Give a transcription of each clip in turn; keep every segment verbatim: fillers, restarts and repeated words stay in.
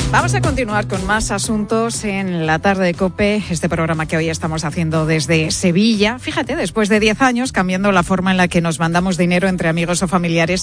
Vamos a continuar con más asuntos en la tarde de COPE, este programa que hoy estamos haciendo desde Sevilla. Fíjate, después de diez años cambiando la forma en la que nos mandamos dinero entre amigos o familiares,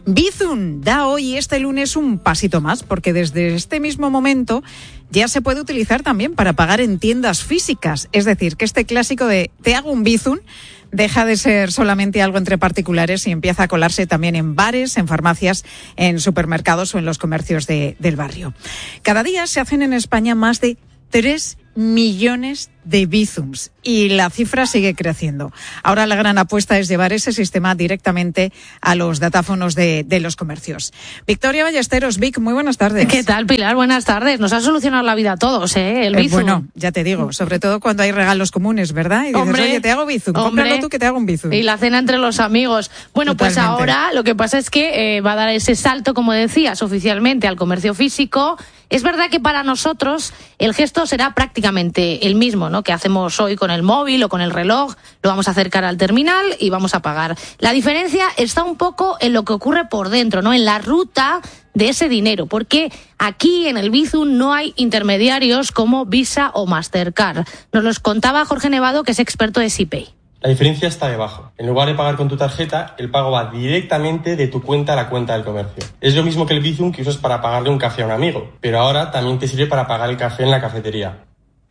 Bizum da hoy, este lunes, un pasito más, porque desde este mismo momento ya se puede utilizar también para pagar en tiendas físicas. Es decir, que este clásico de te hago un Bizum deja de ser solamente algo entre particulares y empieza a colarse también en bares, en farmacias, en supermercados o en los comercios de, del barrio. Cada día se hacen en España más de tres millones de Bizums y la cifra sigue creciendo. Ahora la gran apuesta es llevar ese sistema directamente a los datáfonos de, de los comercios. Victoria Ballesteros, Vic, muy buenas tardes. ¿Qué tal, Pilar? Buenas tardes. Nos ha solucionado la vida a todos, ¿eh? El Bizum. Eh, bueno, ya te digo, sobre todo cuando hay regalos comunes, ¿verdad? Y dices, hombre, oye, te hago Bizum, hombre, cómpralo tú que te hago un Bizum. Y la cena entre los amigos. Bueno, Totalmente. Pues ahora lo que pasa es que eh, va a dar ese salto, como decías, oficialmente al comercio físico. Es verdad que para nosotros el gesto será prácticamente el mismo, ¿no?, que hacemos hoy con el móvil o con el reloj. Lo vamos a acercar al terminal y vamos a pagar. La diferencia está un poco en lo que ocurre por dentro, ¿no?, en la ruta de ese dinero, porque aquí en el Bizum no hay intermediarios como Visa o Mastercard. Nos los contaba Jorge Nevado, que es experto de SeaPay. La diferencia está debajo. En lugar de pagar con tu tarjeta, el pago va directamente de tu cuenta a la cuenta del comercio. Es lo mismo que el Bizum que usas para pagarle un café a un amigo, pero ahora también te sirve para pagar el café en la cafetería.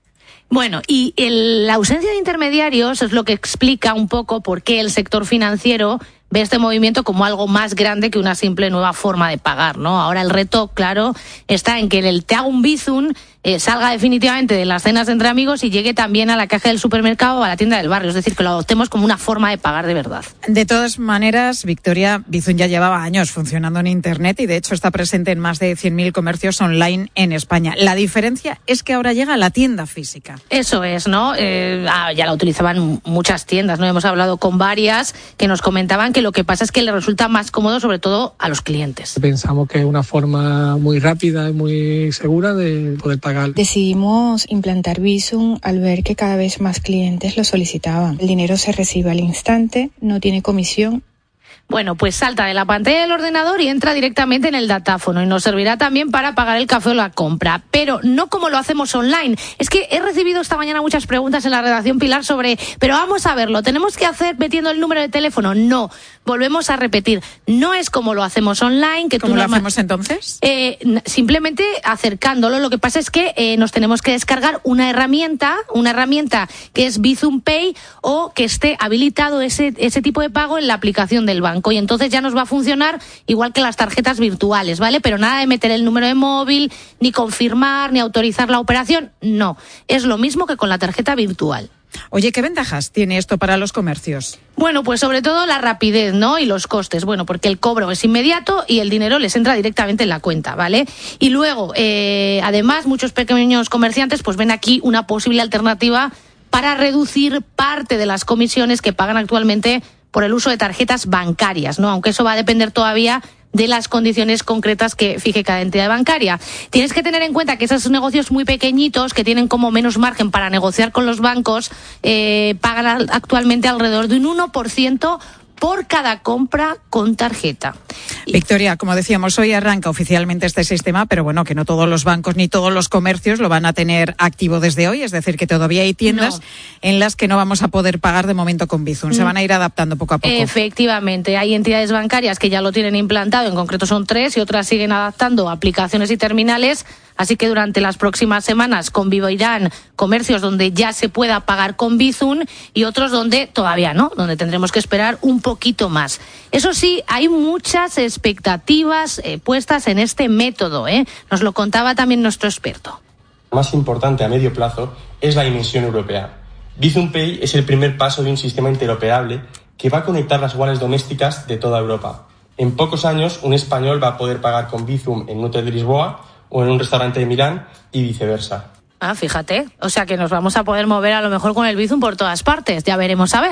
Bueno, y el, la ausencia de intermediarios es lo que explica un poco por qué el sector financiero ve este movimiento como algo más grande que una simple nueva forma de pagar, ¿no? Ahora el reto, claro, está en que el te hago un Bizum eh, salga definitivamente de las cenas entre amigos y llegue también a la caja del supermercado o a la tienda del barrio. Es decir, que lo adoptemos como una forma de pagar de verdad. De todas maneras, Victoria, Bizum ya llevaba años funcionando en Internet y de hecho está presente en más de cien mil comercios online en España. La diferencia es que ahora llega a la tienda física. Eso es, ¿no? Eh, ah, ya la utilizaban muchas tiendas, ¿no? Hemos hablado con varias que nos comentaban que lo que pasa es que le resulta más cómodo, sobre todo a los clientes. Pensamos que es una forma muy rápida y muy segura de poder pagar. Decidimos implantar Bizum al ver que cada vez más clientes lo solicitaban. El dinero se recibe al instante, no tiene comisión. Bueno, pues salta de la pantalla del ordenador y entra directamente en el datáfono y nos servirá también para pagar el café o la compra, pero no como lo hacemos online. Es que he recibido esta mañana muchas preguntas en la redacción, Pilar, sobre, pero vamos a verlo, ¿tenemos que hacer metiendo el número de teléfono? No, volvemos a repetir, no es como lo hacemos online. Que ¿Cómo tú lo normal... hacemos entonces? Eh, simplemente acercándolo. Lo que pasa es que eh, nos tenemos que descargar una herramienta, una herramienta que es Bizum Pay o que esté habilitado ese, ese tipo de pago en la aplicación del banco. Y entonces ya nos va a funcionar igual que las tarjetas virtuales, ¿vale? Pero nada de meter el número de móvil, ni confirmar, ni autorizar la operación. No, es lo mismo que con la tarjeta virtual. Oye, ¿qué ventajas tiene esto para los comercios? Bueno, pues sobre todo la rapidez, ¿no? Y los costes. Bueno, porque el cobro es inmediato y el dinero les entra directamente en la cuenta, ¿vale? Y luego, eh, además, muchos pequeños comerciantes pues ven aquí una posible alternativa para reducir parte de las comisiones que pagan actualmente por el uso de tarjetas bancarias, ¿no? Aunque eso va a depender todavía de las condiciones concretas que fije cada entidad bancaria. Tienes que tener en cuenta que esos negocios muy pequeñitos, que tienen como menos margen para negociar con los bancos, eh, pagan actualmente alrededor de un uno por ciento por cada compra con tarjeta. Victoria, como decíamos, hoy arranca oficialmente este sistema, pero bueno, que no todos los bancos ni todos los comercios lo van a tener activo desde hoy, es decir, que todavía hay tiendas no. en las que no vamos a poder pagar de momento con Bizum, se van a ir adaptando poco a poco. Efectivamente, hay entidades bancarias que ya lo tienen implantado, en concreto son tres, y otras siguen adaptando aplicaciones y terminales. Así que durante las próximas semanas convivirán comercios donde ya se pueda pagar con Bizum y otros donde todavía no, donde tendremos que esperar un poquito más. Eso sí, hay muchas expectativas eh, puestas en este método, ¿eh? Nos lo contaba también nuestro experto. Lo más importante a medio plazo es la dimensión europea. Bizum Pay es el primer paso de un sistema interoperable que va a conectar las wallets domésticas de toda Europa. En pocos años, un español va a poder pagar con Bizum en un hotel de Lisboa o en un restaurante de Milán y viceversa. Ah, fíjate, o sea que nos vamos a poder mover a lo mejor con el Bizum por todas partes, ya veremos a ver.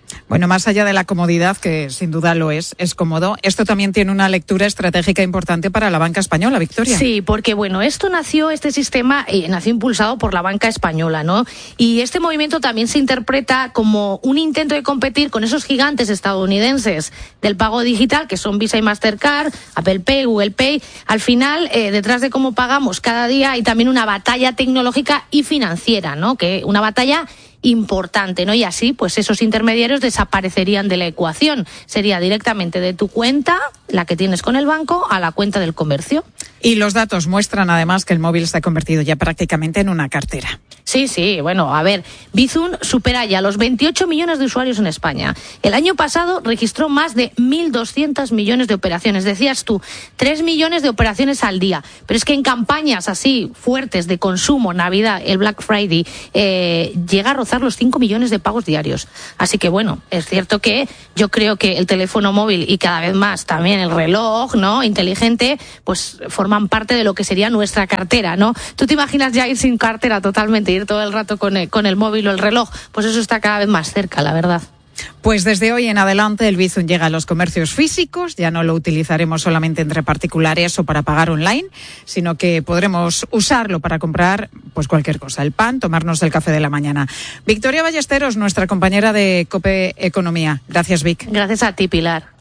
Bueno, más allá de la comodidad, que sin duda lo es, es cómodo, esto también tiene una lectura estratégica importante para la banca española, Victoria. Sí, porque bueno, esto nació, este sistema eh, nació impulsado por la banca española, ¿no? Y este movimiento también se interpreta como un intento de competir con esos gigantes estadounidenses del pago digital, que son Visa y Mastercard, Apple Pay, Google Pay. Al final, eh, detrás de cómo pagamos cada día hay también una batalla tecnológica y financiera, ¿no? Que una batalla importante, ¿no? Y así, pues esos intermediarios desaparecerían de la ecuación. Sería directamente de tu cuenta, la que tienes con el banco, a la cuenta del comercio. Y los datos muestran además que el móvil se ha convertido ya prácticamente en una cartera. Sí, sí, bueno, a ver, Bizum supera ya los veintiocho millones de usuarios en España. El año pasado registró más de mil doscientos millones de operaciones. Decías tú, tres millones de operaciones al día. Pero es que en campañas así fuertes de consumo, Navidad, el Black Friday, eh, llega a rozar los cinco millones de pagos diarios. Así que bueno, es cierto que yo creo que el teléfono móvil y cada vez más también el reloj, ¿no?, inteligente, pues forman parte de lo que sería nuestra cartera, ¿no? ¿Tú te imaginas ya ir sin cartera totalmente, ir todo el rato con el, con el móvil o el reloj? Pues eso está cada vez más cerca, la verdad. Pues desde hoy en adelante el Bizum llega a los comercios físicos, ya no lo utilizaremos solamente entre particulares o para pagar online, sino que podremos usarlo para comprar pues cualquier cosa, el pan, tomarnos el café de la mañana. Victoria Ballesteros, nuestra compañera de COPE Economía. Gracias, Vic. Gracias a ti, Pilar.